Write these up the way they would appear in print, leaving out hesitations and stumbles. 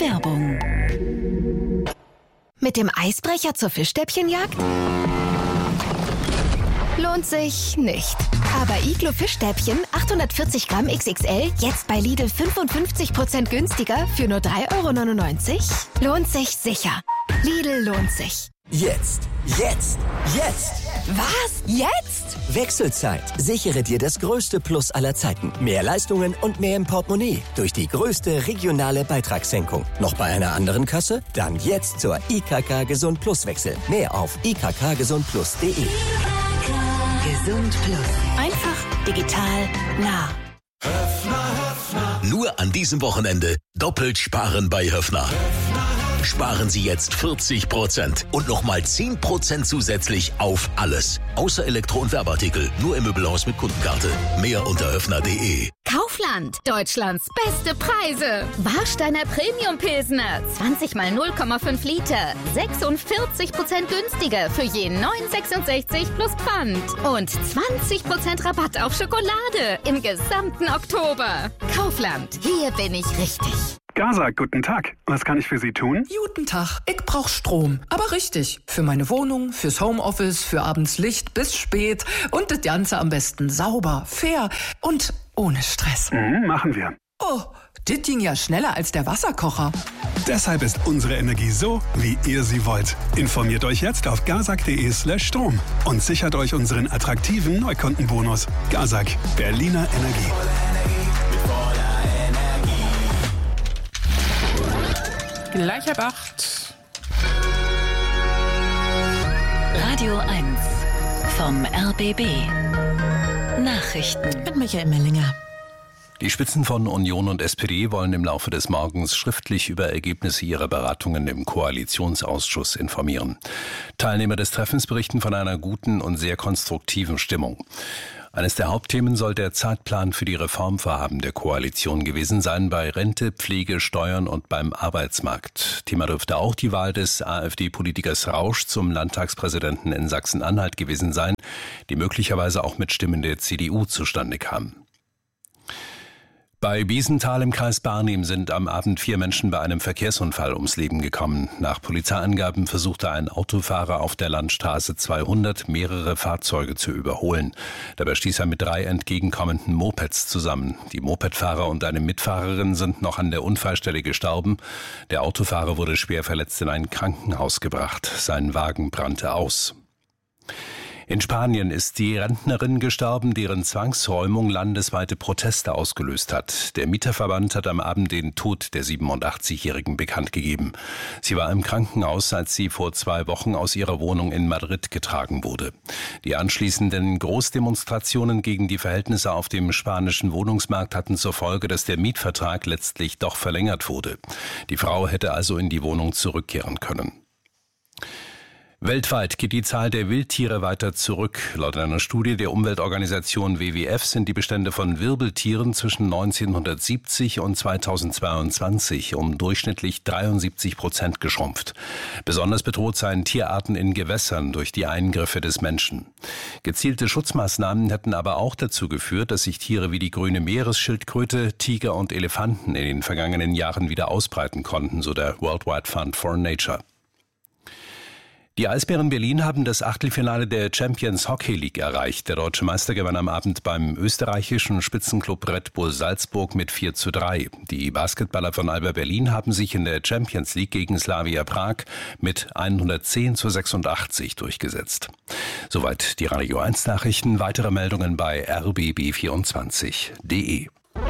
Werbung. Mit dem Eisbrecher zur Fischstäbchenjagd? Lohnt sich nicht. Aber Iglo Fischstäbchen 840 Gramm XXL jetzt bei Lidl 55% günstiger für nur 3,99 €? Lohnt sich sicher. Lidl lohnt sich. Jetzt! Was? Jetzt? Wechselzeit. Sichere dir das größte Plus aller Zeiten. Mehr Leistungen und mehr im Portemonnaie. Durch die größte regionale Beitragssenkung. Noch bei einer anderen Kasse? Dann jetzt zur IKK Gesund Plus Wechsel. Mehr auf ikkgesundplus.de. Gesund Plus. Einfach, digital, nah. Nur an diesem Wochenende doppelt sparen bei Höffner. Sparen Sie jetzt 40% und nochmal 10% zusätzlich auf alles. Außer Elektro- und Werbeartikel. Nur im Möbelhaus mit Kundenkarte. Mehr unter höffner.de. Kaufland. Deutschlands beste Preise. Warsteiner Premium Pilsner. 20 mal 0,5 Liter. 46% günstiger für je 9,66 plus Pfand. Und 20% Rabatt auf Schokolade im gesamten Oktober. Kaufland. Hier bin ich richtig. Gaza, guten Tag. Was kann ich für Sie tun? Guten Tag. Ich brauch Strom. Aber richtig. Für meine Wohnung, fürs Homeoffice, für abends Licht bis spät. Und das Ganze am besten sauber, fair und ohne Stress. Machen wir. Oh, das ging ja schneller als der Wasserkocher. Deshalb ist unsere Energie so, wie ihr sie wollt. Informiert euch jetzt auf gazak.de/Strom und sichert euch unseren attraktiven Neukundenbonus. Gazak, Berliner Energie. Gleich ab 8. Radio 1 vom RBB. Nachrichten mit Michael Mellinger. Die Spitzen von Union und SPD wollen im Laufe des Morgens schriftlich über Ergebnisse ihrer Beratungen im Koalitionsausschuss informieren. Teilnehmer des Treffens berichten von einer guten und sehr konstruktiven Stimmung. Eines der Hauptthemen soll der Zeitplan für die Reformvorhaben der Koalition gewesen sein, bei Rente, Pflege, Steuern und beim Arbeitsmarkt. Thema dürfte auch die Wahl des AfD-Politikers Rausch zum Landtagspräsidenten in Sachsen-Anhalt gewesen sein, die möglicherweise auch mit Stimmen der CDU zustande kam. Bei Biesenthal im Kreis Barnim sind am Abend 4 Menschen bei einem Verkehrsunfall ums Leben gekommen. Nach Polizeiangaben versuchte ein Autofahrer auf der Landstraße 200 mehrere Fahrzeuge zu überholen. Dabei stieß er mit 3 entgegenkommenden Mopeds zusammen. Die Mopedfahrer und eine Mitfahrerin sind noch an der Unfallstelle gestorben. Der Autofahrer wurde schwer verletzt in ein Krankenhaus gebracht. Sein Wagen brannte aus. In Spanien ist die Rentnerin gestorben, deren Zwangsräumung landesweite Proteste ausgelöst hat. Der Mieterverband hat am Abend den Tod der 87-Jährigen bekannt gegeben. Sie war im Krankenhaus, als sie vor 2 Wochen aus ihrer Wohnung in Madrid getragen wurde. Die anschließenden Großdemonstrationen gegen die Verhältnisse auf dem spanischen Wohnungsmarkt hatten zur Folge, dass der Mietvertrag letztlich doch verlängert wurde. Die Frau hätte also in die Wohnung zurückkehren können. Weltweit geht die Zahl der Wildtiere weiter zurück. Laut einer Studie der Umweltorganisation WWF sind die Bestände von Wirbeltieren zwischen 1970 und 2022 um durchschnittlich 73% geschrumpft. Besonders bedroht seien Tierarten in Gewässern durch die Eingriffe des Menschen. Gezielte Schutzmaßnahmen hätten aber auch dazu geführt, dass sich Tiere wie die grüne Meeresschildkröte, Tiger und Elefanten in den vergangenen Jahren wieder ausbreiten konnten, so der Worldwide Fund for Nature. Die Eisbären Berlin haben das Achtelfinale der Champions Hockey League erreicht. Der deutsche Meister gewann am Abend beim österreichischen Spitzenklub Red Bull Salzburg mit 4:3. Die Basketballer von Alba Berlin haben sich in der Champions League gegen Slavia Prag mit 110:86 durchgesetzt. Soweit die Radio 1 Nachrichten. Weitere Meldungen bei rbb24.de.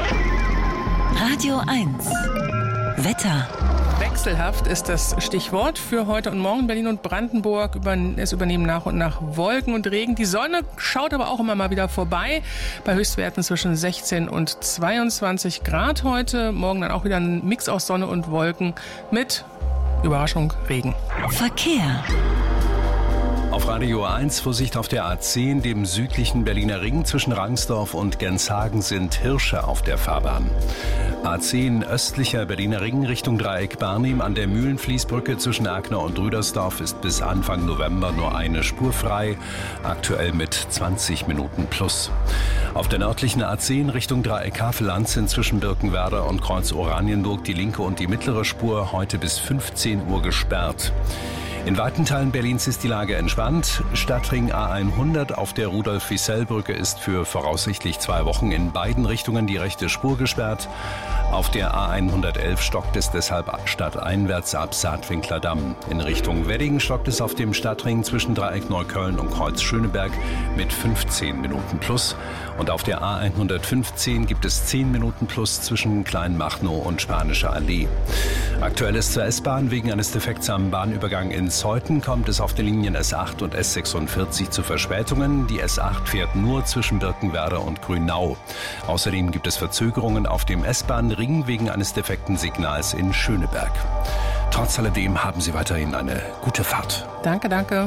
Radio 1 Wetter. Wechselhaft ist das Stichwort für heute und morgen. Berlin und Brandenburg es übernehmen nach und nach Wolken und Regen. Die Sonne schaut aber auch immer mal wieder vorbei. Bei Höchstwerten zwischen 16 und 22 Grad heute. Morgen dann auch wieder ein Mix aus Sonne und Wolken mit, Überraschung, Regen. Verkehr. Auf Radio 1 Vorsicht auf der A10, dem südlichen Berliner Ring zwischen Rangsdorf und Genshagen sind Hirsche auf der Fahrbahn. A10 östlicher Berliner Ring Richtung Dreieck Barnim an der Mühlenfließbrücke zwischen Erkner und Rüdersdorf ist bis Anfang November nur eine Spur frei, aktuell mit 20 Minuten plus. Auf der nördlichen A10 Richtung Dreieck Havelland sind zwischen Birkenwerder und Kreuz Oranienburg die linke und die mittlere Spur heute bis 15 Uhr gesperrt. In weiten Teilen Berlins ist die Lage entspannt. Stadtring A100 auf der Rudolf-Wissell-Brücke ist für voraussichtlich 2 Wochen in beiden Richtungen die rechte Spur gesperrt. Auf der A111 stockt es deshalb stadteinwärts ab Saatwinkler Damm. In Richtung Wedding stockt es auf dem Stadtring zwischen Dreieck Neukölln und Kreuz Schöneberg mit 15 Minuten plus. Und auf der A115 gibt es 10 Minuten plus zwischen Kleinmachnow und Spanische Allee. Aktuell ist zur S-Bahn wegen eines Defekts am Bahnübergang in Zeuthen kommt es auf den Linien S8 und S46 zu Verspätungen. Die S8 fährt nur zwischen Birkenwerder und Grünau. Außerdem gibt es Verzögerungen auf dem S-Bahn-Ring wegen eines defekten Signals in Schöneberg. Trotz alledem haben Sie weiterhin eine gute Fahrt. Danke, danke.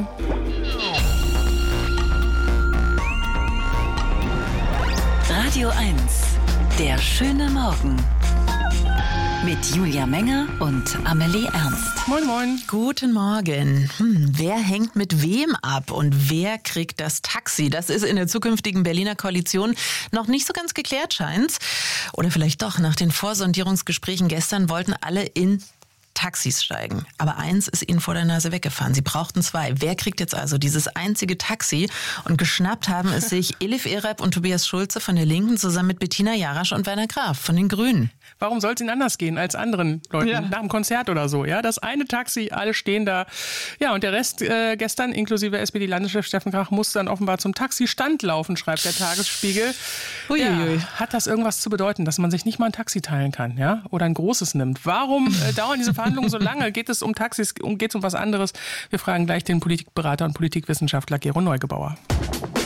Radio 1, der schöne Morgen. Mit Julia Menger und Amelie Ernst. Moin, moin. Guten Morgen. Wer hängt mit wem ab und wer kriegt das Taxi? Das ist in der zukünftigen Berliner Koalition noch nicht so ganz geklärt, scheint's. Oder vielleicht doch, nach den Vorsondierungsgesprächen gestern wollten alle in Taxis steigen. Aber eins ist ihnen vor der Nase weggefahren. Sie brauchten 2. Wer kriegt jetzt also dieses einzige Taxi? Und geschnappt haben es sich Elif Ereb und Tobias Schulze von der Linken zusammen mit Bettina Jarasch und Werner Graf von den Grünen. Warum soll es ihnen anders gehen als anderen Leuten nach dem Konzert oder so? Ja, das eine Taxi, alle stehen da. Ja, und der Rest gestern, inklusive SPD-Landeschef Steffen Krach, musste dann offenbar zum Taxistand laufen, schreibt der Tagesspiegel. Ja, hat das irgendwas zu bedeuten, dass man sich nicht mal ein Taxi teilen kann, ja? Oder ein großes nimmt? Warum dauern diese Verhandlungen so lange? Geht es um Taxis? Geht es um was anderes? Wir fragen gleich den Politikberater und Politikwissenschaftler Gero Neugebauer.